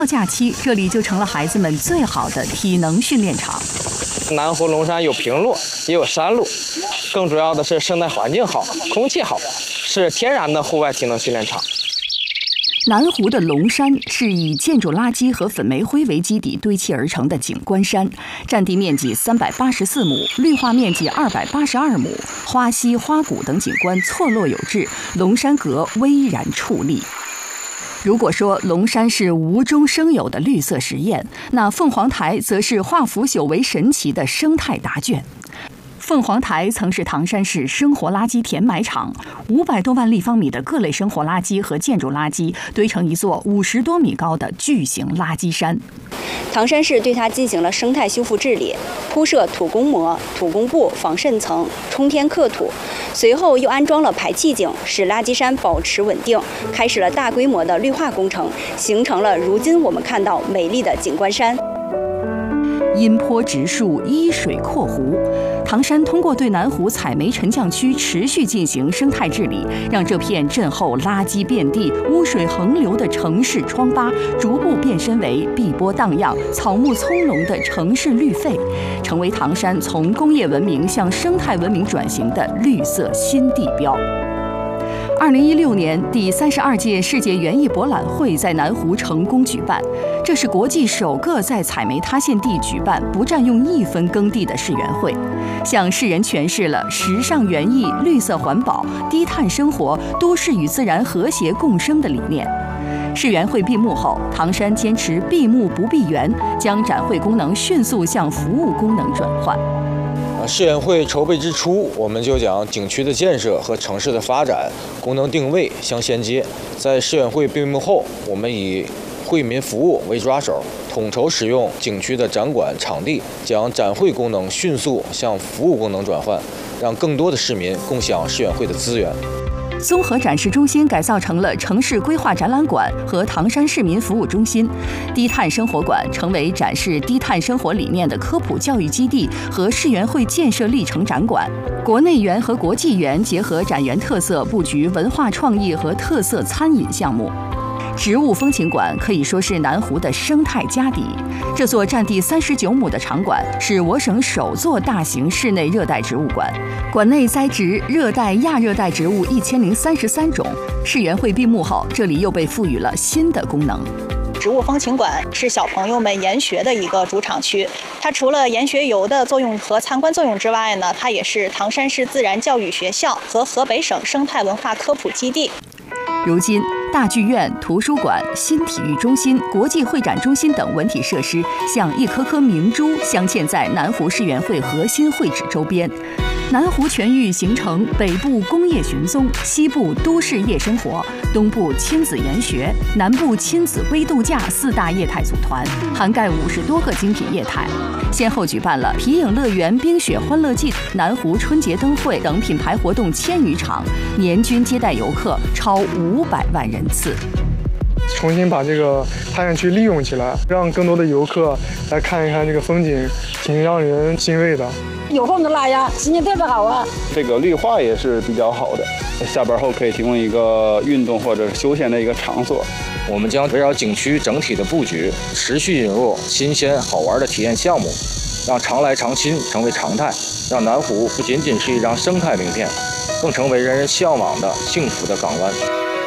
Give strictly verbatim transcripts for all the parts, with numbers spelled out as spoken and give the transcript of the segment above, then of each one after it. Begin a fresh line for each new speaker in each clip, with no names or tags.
假期，这里就成了孩子们最好的体能训练场。
南湖龙山有平路，也有山路，更主要的是生态环境好，空气好，是天然的户外体能训练场。
南湖的龙山是以建筑垃圾和粉煤灰为基底堆砌而成的景观山，占地面积三百八十四亩，绿化面积二百八十二亩，花溪、花谷等景观错落有致，龙山阁巍然矗立。如果说龙山是无中生有的绿色实验，那凤凰台则是化腐朽为神奇的生态答卷。凤凰台曾是唐山市生活垃圾填埋场，五百多万立方米的各类生活垃圾和建筑垃圾堆成一座五十多米高的巨型垃圾山。
唐山市对它进行了生态修复治理，铺设土工膜、土工布、防渗层、冲天刻土，随后又安装了排气井，使垃圾山保持稳定，开始了大规模的绿化工程，形成了如今我们看到美丽的景观山。
阴坡植树，依水阔湖。唐山通过对南湖采煤沉降区持续进行生态治理，让这片震后垃圾遍地、污水横流的城市疮疤，逐步变身为碧波荡漾、草木葱茏的城市绿肺，成为唐山从工业文明向生态文明转型的绿色新地标。二零一六年，第三十二届世界园艺博览会在南湖成功举办，这是国际首个在采煤塌陷地举办不占用一分耕地的世园会，向世人诠释了时尚园艺、绿色环保、低碳生活、都市与自然和谐共生的理念。世园会闭幕后，唐山坚持闭幕不闭园，将展会功能迅速向服务功能转换。
世园会筹备之初，我们就将景区的建设和城市的发展功能定位相衔接。在世园会闭幕后，我们以惠民服务为抓手，统筹使用景区的展馆场地，将展会功能迅速向服务功能转换，让更多的市民共享世园会的资源。
综合展示中心改造成了城市规划展览馆和唐山市民服务中心，低碳生活馆成为展示低碳生活理念的科普教育基地和世园会建设历程展馆。国内园和国际园结合展园特色，布局文化创意和特色餐饮项目。植物风情馆可以说是南湖的生态家底。这座占地三十九亩的场馆是我省首座大型室内热带植物馆，馆内栽植热带、亚热带植物一千零三十三种。世园会闭幕后，这里又被赋予了新的功能。
植物风情馆是小朋友们研学的一个主场区，它除了研学游的作用和参观作用之外呢，它也是唐山市自然教育学校和河北省生态文化科普基地。
如今，大剧院、图书馆、新体育中心、国际会展中心等文体设施像一颗颗明珠镶嵌在南湖世园会核心会址周边。南湖全域形成北部工业寻踪、西部都市夜生活、东部亲子研学、南部亲子微度假四大业态组团，涵盖五十多个精品业态，先后举办了皮影乐园、冰雪欢乐季、南湖春节灯会等品牌活动千余场，年均接待游客超五百万人次。
重新把这个探险区利用起来，让更多的游客来看一看这个风景，挺让人欣慰的。
有空就来呀，心情特别好啊。
这个绿化也是比较好的，下班后可以提供一个运动或者休闲的一个场所。
我们将围绕景区整体的布局，持续引入新鲜好玩的体验项目，让常来常新成为常态，让南湖不仅仅是一张生态名片，更成为人人向往的幸福的港湾。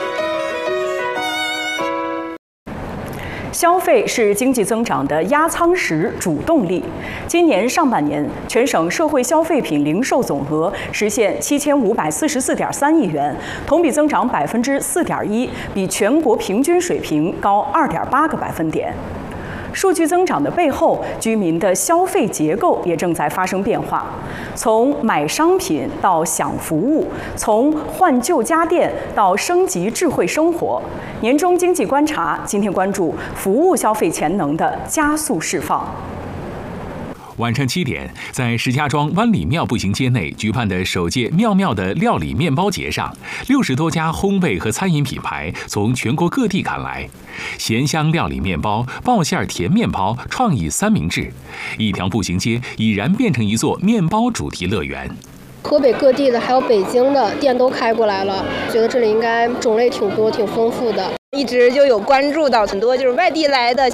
消费是经济增长的压舱石、主动力。今年上半年，全省社会消费品零售总额实现七千五百四十四点三亿元，同比增长百分之四点一，比全国平均水平高二点八个百分点。数据增长的背后，居民的消费结构也正在发生变化。从买商品到享服务，从换旧家电到升级智慧生活。年终经济观察今天关注服务消费潜能的加速释放。
晚上七点，在石家庄湾里庙步行街内举办的首届庙庙的料理面包节上，六十多家烘焙和餐饮品牌从全国各地赶来，咸香料理面包、爆馅甜面包创意三明治，一条步行街已然变成一座面包主题乐园。
河北各地的还有北京的店都开过来了，觉得这里应该种类挺多、挺丰富的。 一直就有关注到很多就是外地来的